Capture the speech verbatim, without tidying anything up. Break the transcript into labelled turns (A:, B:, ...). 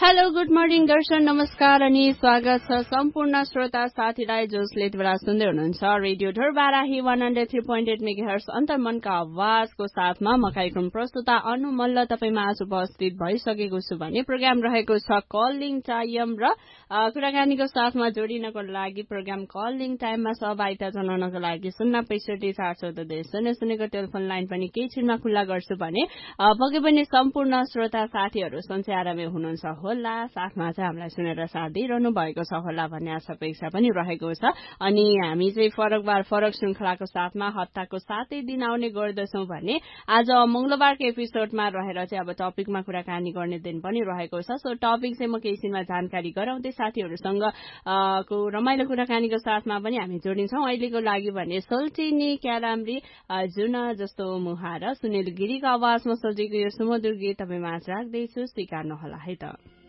A: Hello good morning दर्शन नमस्कार अनि स्वागत छ सम्पूर्ण श्रोता साथीलाई जसले यतिबेला सुन्दै हुनुहुन्छ radio Dhorbarahi one hundred three point at megahertz अन्तर्मनको आवाजको साथमा म कार्यक्रम प्रस्तुता अनु मल्ल तपाईँमा आज उपस्थित भइसकेको छु भने प्रोग्राम रहेको छ कलिङ टाइम र कुराकानीको साथमा जोडिनको लागि प्रोग्राम कलिङ टाइममा सहभागिता जनाउनको लागि शून्य पैसठी चार चौध दुई शून्य शून्यको टेलिफोन लाइन पनि केही छिनमा खुल्ला गर्छु भने पक्कै पनि सम्पूर्ण श्रोता साथीहरू सन्चै आरामै हुनुहुन्छ होला साथमा चाहिँ हामीलाई सुनेर साथ दिइरहनु भएको छ होला भन्ने आशा अपेक्षा पनि रहेको छ अनि हामी चाहिँ फरक बार फरक श्रृंखलाको साथमा हप्ताको सातै दिन आउने गर्दछौं भने आज मंगलबारको एपिसोडमा रहेर चाहिँ अब टपिकमा कुराकानी गर्ने दिन पनि रहेको छ सो टपिक चाहिँ म केही छिनमा जानकारी गराउँदै साथीहरूसँग को रमाइलो कुराकानीको साथमा पनि हामी जोडिन्छौं अहिलेको लागि भने सोल्टिनी क्याराम्री जुन जस्तो मुहार सुनिल गिरीको आवाजमा सजिएको यो सुमधुर गीत तपाईँ माझ राख्दैछु स्वीकार्नुहोला है त।